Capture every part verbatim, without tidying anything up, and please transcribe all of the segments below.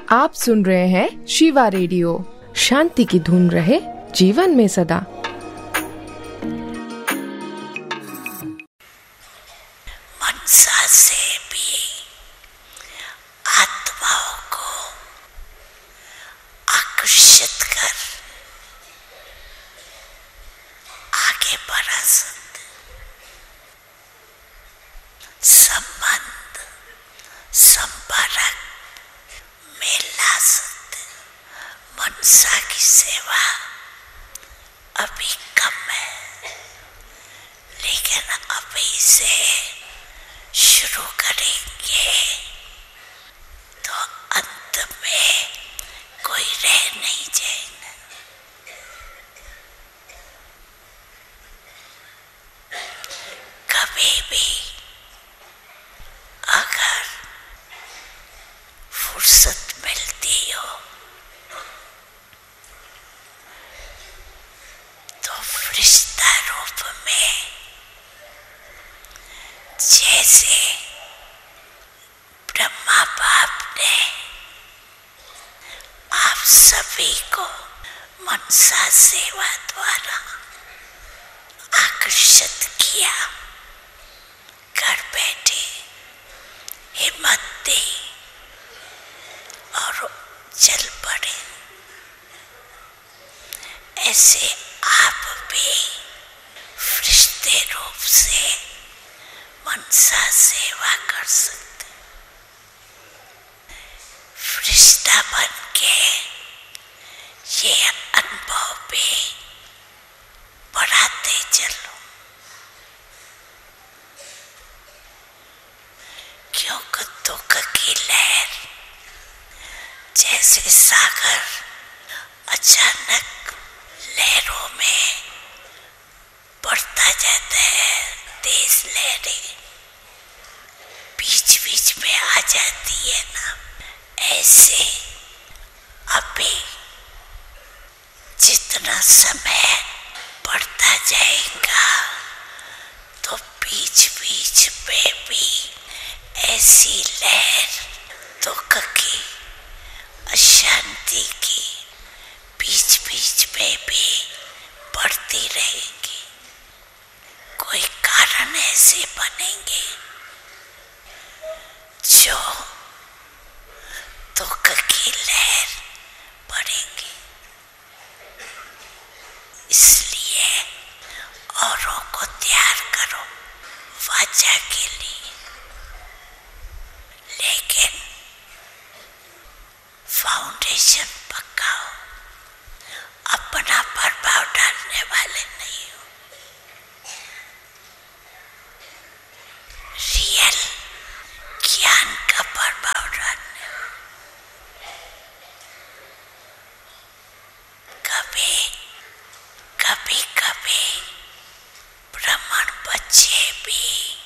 आप सुन रहे हैं शिवा रेडियो। शांति की धुन रहे जीवन में सदा। मनसा से भी आत्माओं को आकर्षित कर आगे बढ़ा सकते, संबंध संपर्क में ला सकते। मनसा की सेवा अभी कम है, लेकिन अभी से शुरू करेंगे तो अंत में कोई रह नहीं जाएगा। कभी भी अगर फुर्सत मिलती हो तो फरिश्ता रूप में जैसे ब्रह्मा बाप ने आप सभी को मनसा सेवा द्वारा आकर्षित किया, घर बैठे हिम्मत दी और चल पड़े। ऐसे आप भी फरिश्ते रूप से मनसा सेवा कर सकते। फरिश्ता बन के ये अनुभव भी बढ़ाते चलो, क्योंकि दुख की लहर जैसे सागर अचानक लहरों में बढ़ता जाता है, तेज लहरें बीच बीच में आ जाती है ना, ऐसे अभी जितना समय बढ़ता जाएगा तो बीच बीच में भी ऐसी लहर दुख की, अशांति की बीच बीच में भी बढ़ती रहेगी। कोई कारण ऐसे बनेंगे जो दुख की लहर बढ़ेंगी। इसलिए औरों को तैयार करो वाचा के लिए, लेकिन फाउंडेशन पक्काओ, अपना प्रभाव डालने वाले नहीं हो। रियल ज्ञान का प्रभाव डालने हो। कभी कभी कभी ब्राह्मण बच्चे भी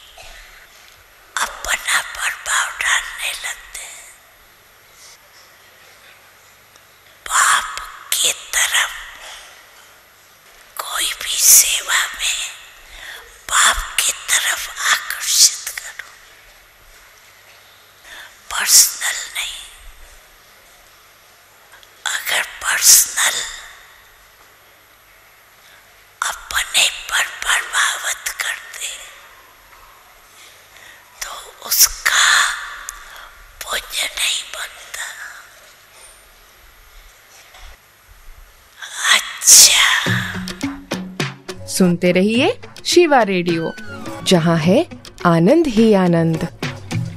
अपना प्रभाव डालने लगते हैं। बाप की तरफ कोई भी सेवा में बाप की तरफ आकर्षित करो, पर्सनल नहीं। अगर पर्सनल अपने पर प्रभावित करते तो उसका पुण्य नहीं बनता। अच्छा, सुनते रहिए शिवा रेडियो, जहाँ है आनंद ही आनंद।